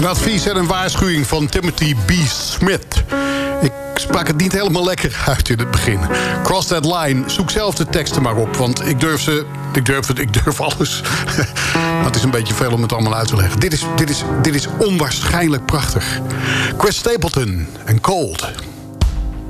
Een advies en een waarschuwing van Timothy B. Smith. Ik sprak het niet helemaal lekker uit in het begin. Cross that line. Zoek zelf de teksten maar op. Want ik durf alles. Maar het is een beetje veel om het allemaal uit te leggen. Dit is onwaarschijnlijk prachtig. Chris Stapleton en Cold.